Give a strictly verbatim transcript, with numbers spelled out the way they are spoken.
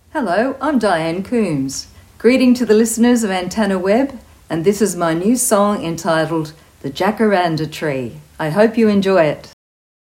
Hello, I'm Diane Coombs. Greeting to the listeners of Antenna Web, and this is my new song entitled The Jacaranda Tree. I hope you enjoy it.